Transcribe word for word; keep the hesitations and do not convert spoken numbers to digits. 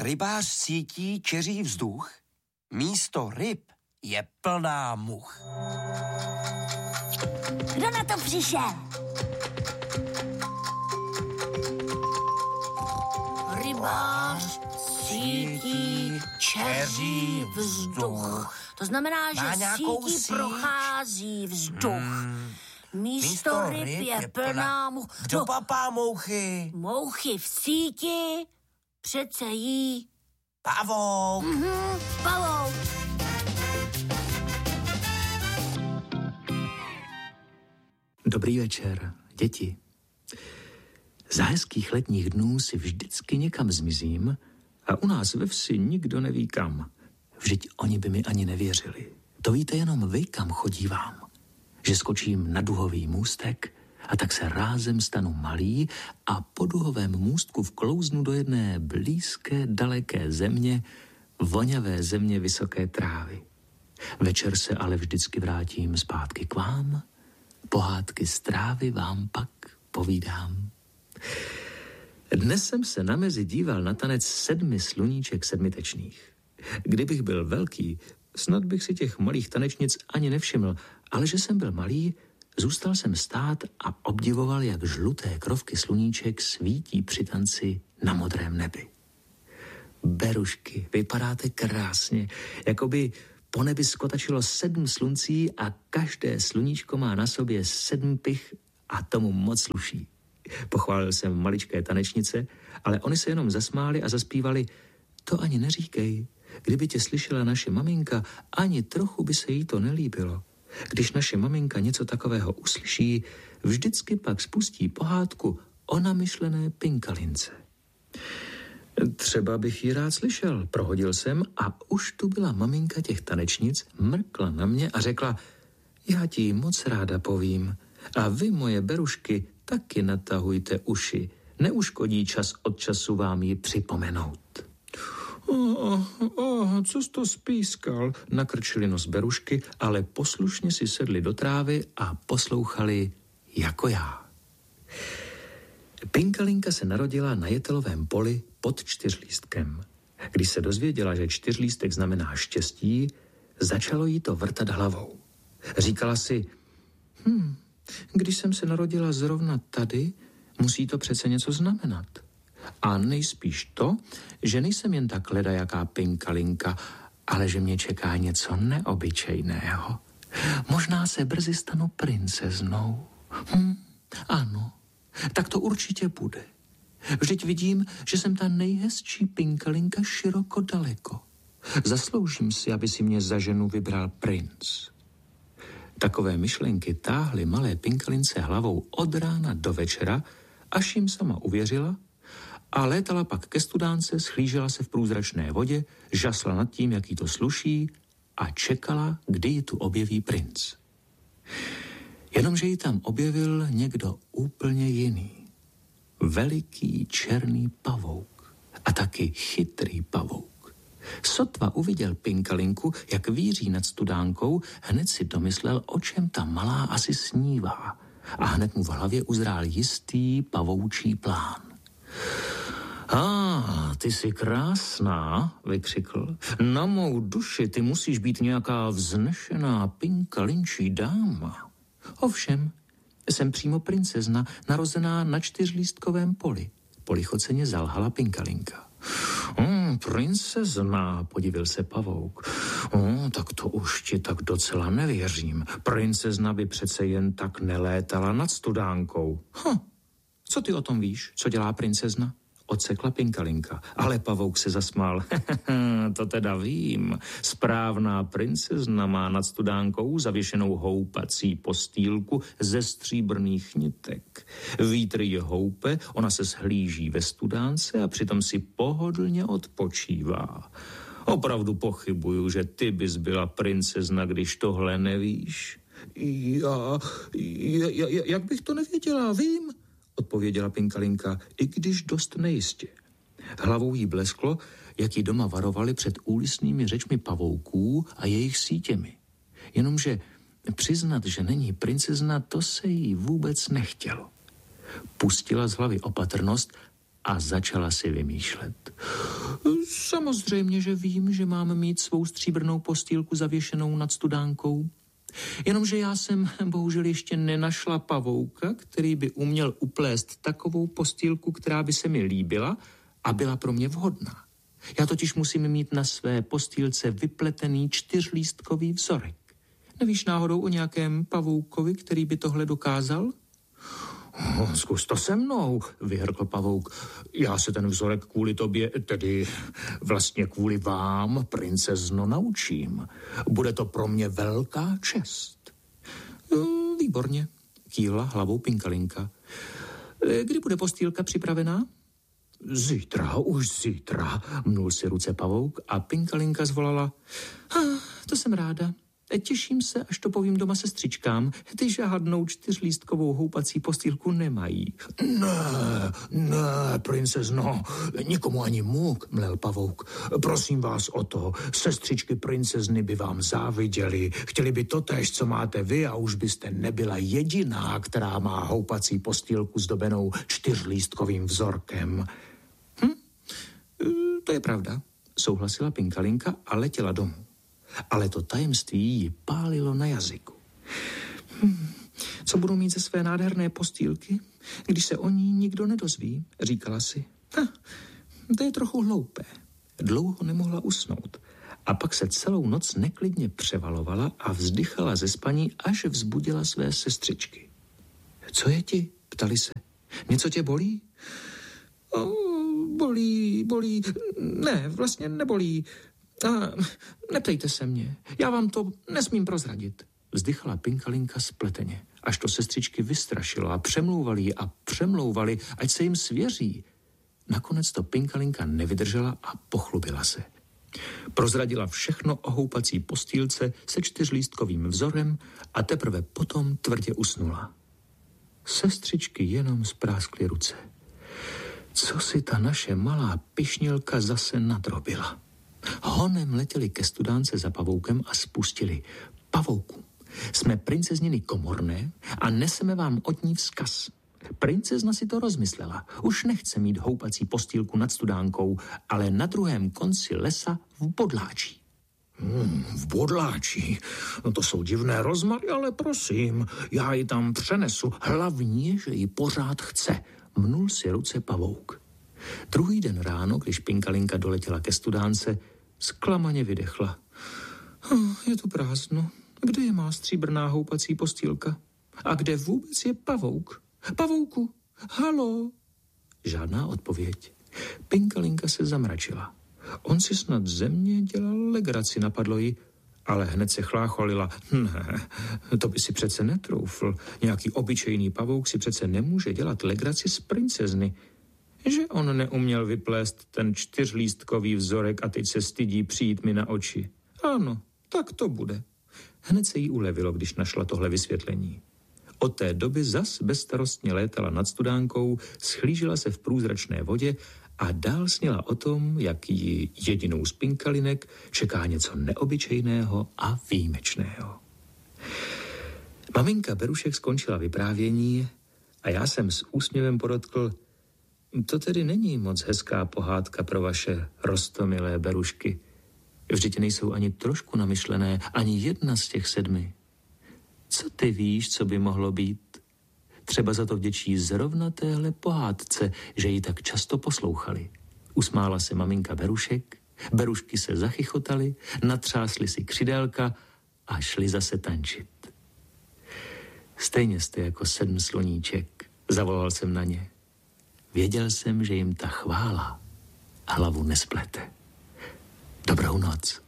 Rybář sítí čeří vzduch, místo ryb je plná much. Kdo na to přišel? Rybář sítí čeří vzduch. To znamená, že sítí síť? Prochází vzduch. Hmm. Místo, Místo ryb je, je plná much. Kdo no, papá mouchy? Mouchy v síti přece jí pavouk. Mhm, pavouk. Dobrý večer, děti. Za hezkých letních dnů si vždycky někam zmizím a u nás ve vsi nikdo neví kam. Vždyť oni by mi ani nevěřili. To víte jenom vy, kam chodívám. Že skočím na duhový můstek a tak se rázem stanu malý a po duhovém můstku vklouznu do jedné blízké, daleké země, voňavé země vysoké trávy. Večer se ale vždycky vrátím zpátky k vám, pohádky z trávy vám pak povídám. Dnes jsem se na mezi díval na tanec sedmi sluníček sedmitečných. Kdybych byl velký, snad bych si těch malých tanečnic ani nevšiml, ale že jsem byl malý, zůstal jsem stát a obdivoval, jak žluté krovky sluníček svítí při tanci na modrém nebi. Berušky, vypadáte krásně, jako by po nebi skotačilo sedm sluncí a každé sluníčko má na sobě sedm pich a tomu moc sluší. Pochválil jsem maličké tanečnice, ale oni se jenom zasmáli a zaspívali: to ani neříkej, kdyby tě slyšela naše maminka, ani trochu by se jí to nelíbilo. Když naše maminka něco takového uslyší, vždycky pak spustí pohádku o namyšlené pinkalince. Třeba bych ji rád slyšel, prohodil jsem a už tu byla maminka těch tanečnic, mrkla na mě a řekla: já ti moc ráda povím a vy, moje berušky, taky natahujte uši, neuškodí čas od času vám ji připomenout. Oh, oh, co jsi to spískal? Nakrčili nos berušky, ale poslušně si sedli do trávy a poslouchali jako já. Pinkalinka se narodila na jetelovém poli pod čtyřlístkem. Když se dozvěděla, že čtyřlístek znamená štěstí, začalo jí to vrtat hlavou. Říkala si: hm, když jsem se narodila zrovna tady, musí to přece něco znamenat. A nejspíš to, že nejsem jen tak ledajaká pinkalinka, ale že mě čeká něco neobyčejného. Možná se brzy stanu princeznou. Hm, ano, tak to určitě bude. Vždyť vidím, že jsem ta nejhezčí pinkalinka široko daleko. Zasloužím si, aby si mě za ženu vybral princ. Takové myšlenky táhly malé pinkalince hlavou od rána do večera, až jim sama uvěřila, a létala pak ke studánce, schlížela se v průzračné vodě, žasla nad tím, jak jí to sluší a čekala, kdy ji tu objeví princ. Jenomže ji tam objevil někdo úplně jiný. Veliký černý pavouk a taky chytrý pavouk. Sotva uviděl pinkalinku, jak víří nad studánkou, hned si domyslel, o čem ta malá asi snívá. A hned mu v hlavě uzrál jistý pavoučí plán. A ah, ty jsi krásná, vykřikl. Na mou duši ty musíš být nějaká vznešená pinkalinčí dáma. Ovšem, jsem přímo princezna, narozená na čtyřlístkovém poli. Polichoceně zalhala pinkalinka. Hmm, princezna, podivil se pavouk. Hmm, tak to už ti tak docela nevěřím. Princezna by přece jen tak nelétala nad studánkou. Hm, co ty o tom víš, co dělá princezna? Odsekla pinkalinka, ale pavouk se zasmál. To teda vím. Správná princezna má nad studánkou zavěšenou houpací postýlku ze stříbrných nitek. Vítr je houpe, ona se shlíží ve studánce a přitom si pohodlně odpočívá. Opravdu pochybuju, že ty bys byla princezna, když tohle nevíš. Já, já, já jak bych to nevěděla, vím, odpověděla pinkalinka, i když dost nejistě. Hlavou jí blesklo, jak ji doma varovali před úlisnými řečmi pavouků a jejich sítěmi. Jenomže přiznat, že není princezna, to se jí vůbec nechtělo. Pustila z hlavy opatrnost a začala si vymýšlet. Samozřejmě, že vím, že mám mít svou stříbrnou postýlku zavěšenou nad studánkou. Jenomže já jsem bohužel ještě nenašla pavouka, který by uměl uplést takovou postýlku, která by se mi líbila a byla pro mě vhodná. Já totiž musím mít na své postýlce vypletený čtyřlístkový vzorek. Nevíš náhodou o nějakém pavoukovi, který by tohle dokázal? Oh, zkus to se mnou, vyhrkl pavouk. Já se ten vzorek kvůli tobě, tedy vlastně kvůli vám, princezno, naučím. Bude to pro mě velká čest. Výborně, kývla hlavou Pinkalinka. Kdy bude postýlka připravená? Zítra, už zítra, mnul si ruce pavouk a Pinkalinka zvolala. Ah, to jsem ráda. Těším se, až to povím doma sestřičkám. Ty žádnou čtyřlístkovou houpací postýlku nemají. Ne, ne, princezno, nikomu ani můk, mlel pavouk. Prosím vás o to, sestřičky princezny by vám záviděly. Chtěli by totéž, co máte vy, a už byste nebyla jediná, která má houpací postýlku zdobenou čtyřlístkovým vzorkem. Hm? To je pravda, souhlasila Pinkalinka a letěla domů. Ale to tajemství ji pálilo na jazyku. Hm, co budu mít ze své nádherné postýlky, když se o ní nikdo nedozví, říkala si. Ha, to je trochu hloupé. Dlouho nemohla usnout a pak se celou noc neklidně převalovala a vzdychala ze spaní, až vzbudila své sestřičky. Co je ti? Ptali se. Něco tě bolí? O, bolí, bolí. Ne, vlastně nebolí. A neptejte se mě, já vám to nesmím prozradit. Vzdychala Pinkalinka spleteně, až to sestřičky vystrašilo a přemlouvali ji a přemlouvali, ať se jim svěří. Nakonec to Pinkalinka nevydržela a pochlubila se. Prozradila všechno o houpací postýlce se čtyřlístkovým vzorem a teprve potom tvrdě usnula. Sestřičky jenom spráskly ruce. Co si ta naše malá pyšnělka zase nadrobila? Honem letěli ke studánce za pavoukem a spustili. Pavouku, jsme princezniny Komorné a neseme vám od ní vzkaz. Princezna si to rozmyslela. Už nechce mít houpací postýlku nad studánkou, ale na druhém konci lesa v Bodláčí. Hmm, v Bodláčí? No to jsou divné rozmary, ale prosím, já ji tam přenesu. Hlavně, že ji pořád chce, mnul si ruce pavouk. Druhý den ráno, když Pinkalinka doletěla ke studánce, zklamaně vydechla. Oh, je tu prázdno. Kde je má stříbrná houpací postýlka? A kde vůbec je pavouk? Pavouku, halo? Žádná odpověď. Pinkalinka se zamračila. On si snad ze mě dělal legraci, napadlo jí, ale hned se chlácholila. Ne, to by si přece netroufl. Nějaký obyčejný pavouk si přece nemůže dělat legraci z princezny. Že on neuměl vyplést ten čtyřlístkový vzorek a teď se stydí přijít mi na oči. Ano, tak to bude. Hned se jí ulevilo, když našla tohle vysvětlení. Od té doby zas bezstarostně létala nad studánkou, schlížila se v průzračné vodě a dál sněla o tom, jak ji jedinou z Pinkalinek čeká něco neobyčejného a výjimečného. Maminka Berušek skončila vyprávění a já jsem s úsměvem podotkl, to tedy není moc hezká pohádka pro vaše roztomilé berušky. Vždyť nejsou ani trošku namyšlené, ani jedna z těch sedmi. Co ty víš, co by mohlo být? Třeba za to vděčí zrovna téhle pohádce, že ji tak často poslouchali. Usmála se maminka Berušek, berušky se zachychotaly, natřásly si křidélka a šli zase tančit. Stejně jste jako sedm sloníček, zavolal jsem na ně. Věděl jsem, že jim ta chvála hlavu nesplete. Dobrou noc.